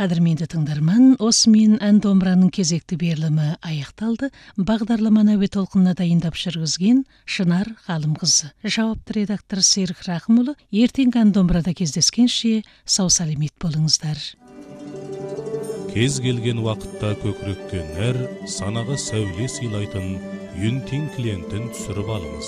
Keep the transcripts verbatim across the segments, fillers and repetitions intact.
Qadırmenді тыңдарман, осымен ән домбыраның кезекті берілімі аяқталды. Бағдарламаны әуе толқынына дайындап жүргізген Шынар Ғалымқызы. Жауапты редактор Серік Рахымұлы. Ертеңгі ән домбырада кездескенше сау саламет болыңыздар. Кез келген уақытта көкірекке нәр, санаға сәуле сыйлайтын Юнтин клиентін түсіріп алыңыз.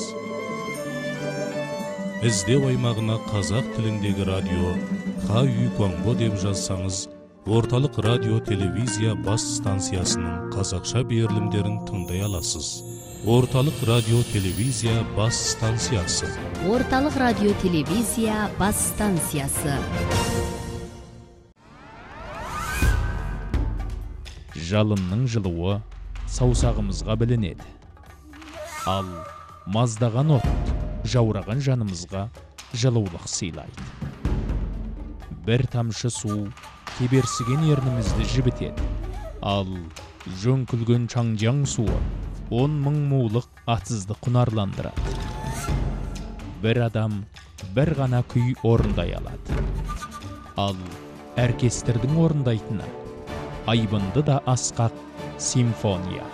Іздеу аймағына қазақ тіліндегі радио Ха Үй Конго деп жазсаңыз, орталық радио телевизия бас станциясының қазақша берілімдерін тыңдай аласыз. Орталық радио телевизия бас станциясы. Орталық радио телевизия бас станциясы. Жалынның жылуы саусағымызға білінеді. Ал маздаған от жаураған жанымызға жылулық сыйлайды. Бір тамшы су кеберсіген ернімізді жібітеді. Ал жөңкілген чаңжаң суы он мың мулық атсызды құнарландырады. Бір адам бір ғана күй орындай алады. Ал оркестрдің орындайтыны айбынды да асқақ симфония.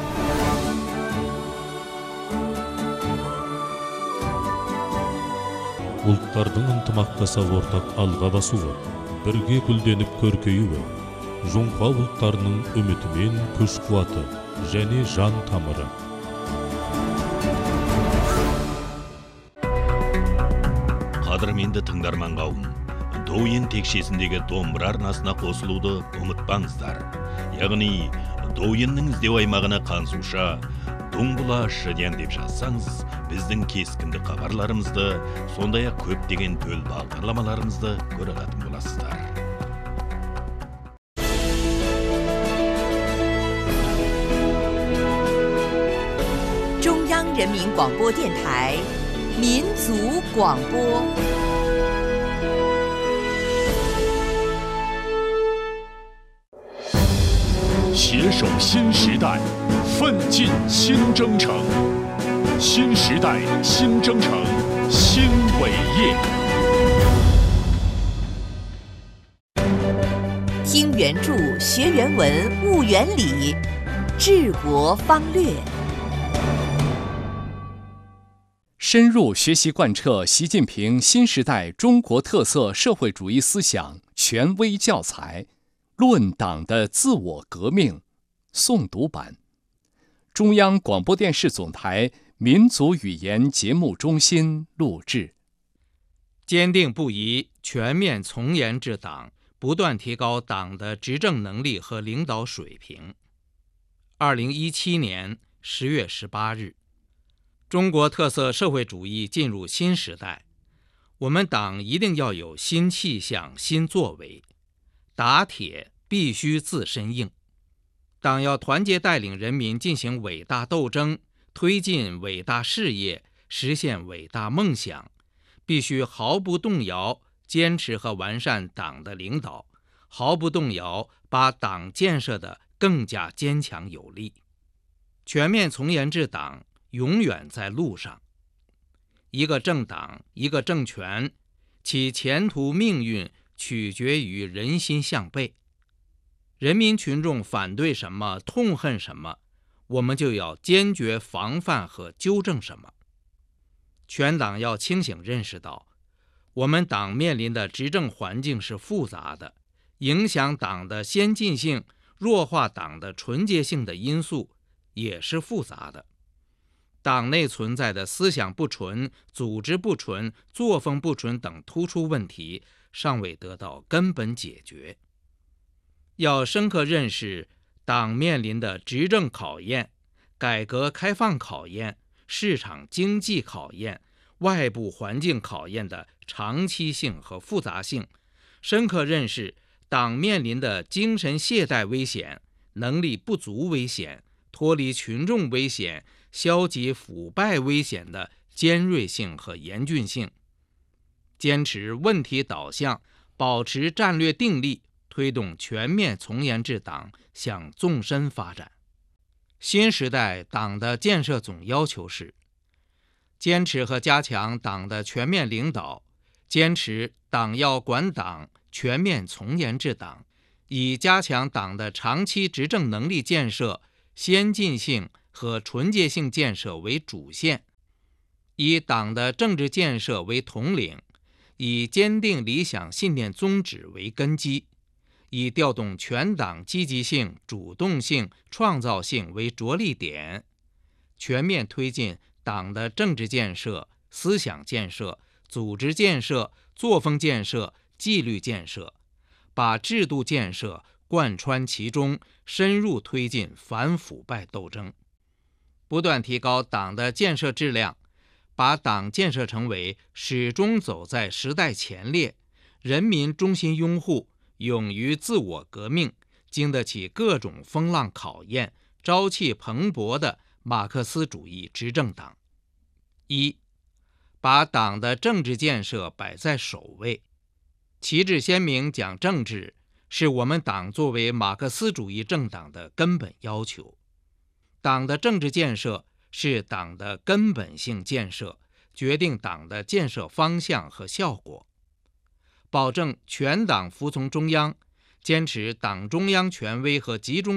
Ұлттардың ынтымақтаса ортақ алға басуы, бірге гүлденіп көркеюі, жоңқа ұлттарының үмітімен күш қуаты және жан тамыры. Қадірменді тыңдарман қауым, Доуин текшесіндегі домбыра арнасына қосылуды ұмытпаңыздар. Яғни, Доуиннің іздеу аймағына қансуша Дуңбұла Шыден деп жазсаңыз, біздің кескінді хабарларымызды, сондай-ақ көптеген төл бағдарламаларымызды көре алатын боласыздар. 中央人民广播电台民族广播。 携手新时代，奋进新征程。新时代，新征程，新伟业。 听原著，学原文，悟原理，治国方略。 深入学习贯彻习近平新时代中国特色社会主义思想权威教材《论党的自我革命》诵读版，中央广播电视总台民族语言节目中心录制。 坚定不移、全面从严治党，不断提高党的执政能力和领导水平。二零一七年十月十八日，中国特色社会主义进入新时代，我们党一定要有新气象、新作为，打铁必须自身硬。党要团结带领人民进行伟大斗争，推进伟大事业，实现伟大梦想，必须毫不动摇坚持和完善党的领导，毫不动摇把党建设得更加坚强有力。全面从严治党永远在路上。一个政党，一个政权，其前途命运取决于人心向背。人民群众反对什么，痛恨什么，我们就要坚决防范和纠正什么。全党要清醒认识到，我们党面临的执政环境是复杂的，影响党的先进性、弱化党的纯洁性的因素也是复杂的。党内存在的思想不纯、组织不纯、作风不纯等突出问题尚未得到根本解决。要深刻认识党面临的执政考验、改革开放考验、市场经济考验、外部环境考验的长期性和复杂性，深刻认识党面临的精神懈怠危险、能力不足危险、脱离群众危险、消极腐败危险的尖锐性和严峻性，坚持问题导向，保持战略定力，推动全面从严治党向纵深发展。新时代党的建设总要求是：坚持和加强党的全面领导，坚持党要管党、全面从严治党， 以加强党的长期执政能力建设、先进性和纯洁性建设为主线，以党的政治建设为统领，以坚定理想信念宗旨为根基，以调动全党积极性、主动性、创造性为着力点，全面推进党的政治建设、思想建设、组织建设、作风建设、纪律建设，把制度建设贯穿其中，深入推进反腐败斗争，不断提高党的建设质量，把党建设成为始终走在时代前列、人民中心拥护、勇于自我革命、经得起各种风浪考验、朝气蓬勃的马克思主义执政党。一、把党的政治建设摆在首位，旗帜鲜明讲政治，是我们党作为马克思主义政党的根本要求。党的政治建设是党的根本性建设，决定党的建设方向和效果。保证全党服从中央，坚持党中央权威和集中